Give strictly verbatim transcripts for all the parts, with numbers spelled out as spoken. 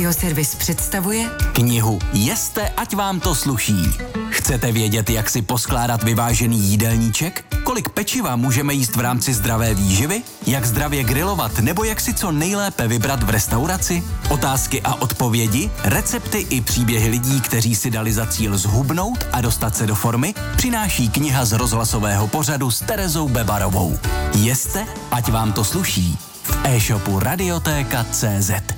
Audioservis představuje knihu Jeste, ať vám to sluší. Chcete vědět, jak si poskládat vyvážený jídelníček? Kolik pečiva můžeme jíst v rámci zdravé výživy? Jak zdravě grilovat nebo jak si co nejlépe vybrat v restauraci? Otázky a odpovědi, recepty i příběhy lidí, kteří si dali za cíl zhubnout a dostat se do formy, přináší kniha z rozhlasového pořadu s Terezou Bebarovou. Jeste, ať vám to sluší. V e-shopu Radiotéka tečka cé zet.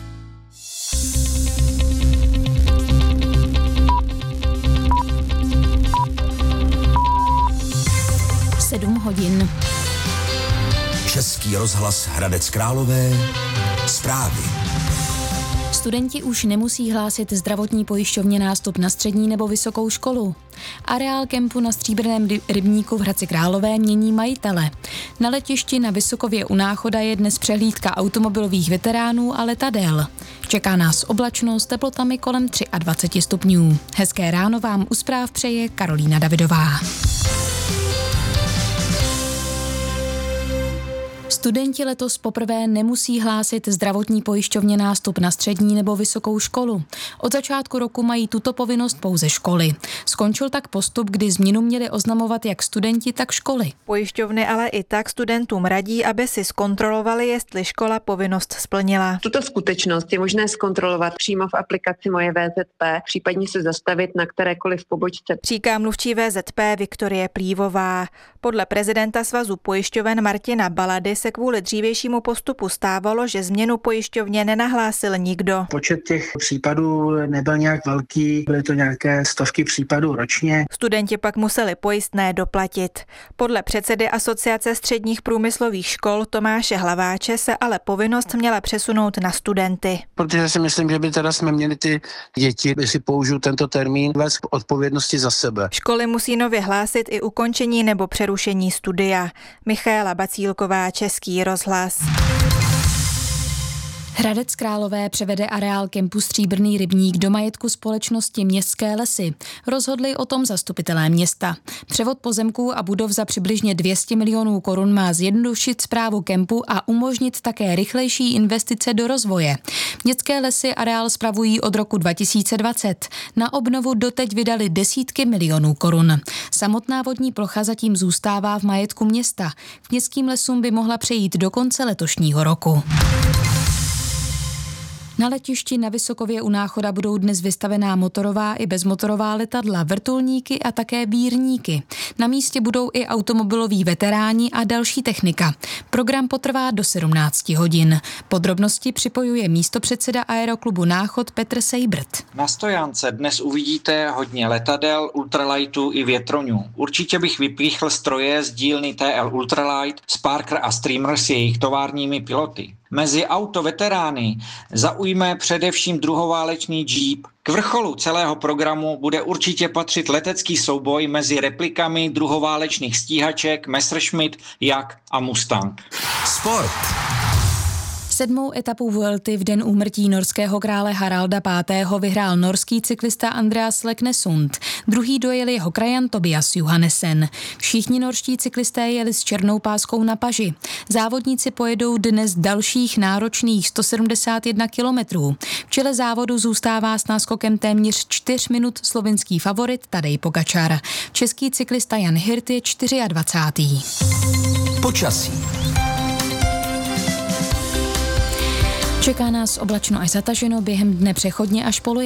sedm hodin. Český rozhlas Hradec Králové. Zprávy. Studenti už nemusí hlásit zdravotní pojišťovně nástup na střední nebo vysokou školu. Areál kempu na Stříbrném rybníku v Hradci Králové mění majitele. Na letišti na Vysokově u Náchoda je dnes přehlídka automobilových veteránů a letadel. Čeká nás oblačnost s teplotami kolem dvacet tři stupňů. Hezké ráno vám u zpráv přeje Karolína Davidová. Studenti letos poprvé nemusí hlásit zdravotní pojišťovně nástup na střední nebo vysokou školu. Od začátku roku mají tuto povinnost pouze školy. Skončil tak postup, kdy změnu měli oznamovat jak studenti, tak školy. Pojišťovny ale i tak studentům radí, aby si zkontrolovali, jestli škola povinnost splnila. Tuto skutečnost je možné zkontrolovat přímo v aplikaci Moje V Z P, případně se zastavit na kterékoliv pobočce. Říká mluvčí V Z P Viktorie Plívová. Podle prezidenta Svazu pojišťoven Martina Balady se kvůli dřívějšímu postupu stávalo, že změnu pojišťovně nenahlásil nikdo. Počet těch případů nebyl nějak velký, byly to nějaké stovky případů ročně. Studenti pak museli pojistné doplatit. Podle předsedy Asociace středních průmyslových škol Tomáše Hlaváče se ale povinnost měla přesunout na studenty. Protože si myslím, že by teda jsme měli ty děti, by si použiju tento termín, vést odpovědnosti za sebe. Školy musí nově hlásit i ukončení nebo přerušení studia. Michaela Bacílková, Český rozhlas. Hradec Králové převede areál kempu Stříbrný rybník do majetku společnosti Městské lesy. Rozhodli o tom zastupitelé města. Převod pozemků a budov za přibližně dvě stě milionů korun má zjednodušit správu kempu a umožnit také rychlejší investice do rozvoje. Městské lesy areál spravují od roku dva tisíce dvacet. Na obnovu doteď vydali desítky milionů korun. Samotná vodní plocha zatím zůstává v majetku města. K městským lesům by mohla přejít do konce letošního roku. Na letišti na Vysokově u Náchoda budou dnes vystavená motorová i bezmotorová letadla, vrtulníky a také bírníky. Na místě budou i automobiloví veteráni a další technika. Program potrvá do sedmnácti hodin. Podrobnosti připojuje místopředseda Aeroklubu Náchod Petr Sejbrt. Na stojánce dnes uvidíte hodně letadel, ultralightů i větroňů. Určitě bych vypíchl stroje z dílny T L Ultralight, Sparker a Streamer s jejich továrními piloty. Mezi autoveterány zaujme především druhoválečný Jeep. K vrcholu celého programu bude určitě patřit letecký souboj mezi replikami druhoválečných stíhaček Messerschmitt, Jak a Mustang. Sport. Sedmou etapu Vuelty v den úmrtí norského krále Haralda pátého. vyhrál norský cyklista Andreas Leknesund. Druhý dojel jeho krajan Tobias Johannesen. Všichni norští cyklisté jeli s černou páskou na paži. Závodníci pojedou dnes dalších náročných sto sedmdesát jedna kilometrů. V čele závodu zůstává s náskokem téměř čtyř minut slovinský favorit Tadej Pogačar. Český cyklista Jan Hirt je dvacátý čtvrtý Počasí. Čeká nás oblačno až zataženo, během dne přechodně až polo